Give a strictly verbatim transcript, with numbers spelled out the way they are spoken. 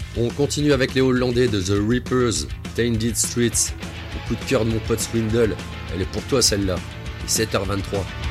On continue avec les Hollandais de The Reapers, Tainted Streets. Le coup de cœur de mon pote Swindle, elle est pour toi celle-là. Il est sept heures vingt-trois.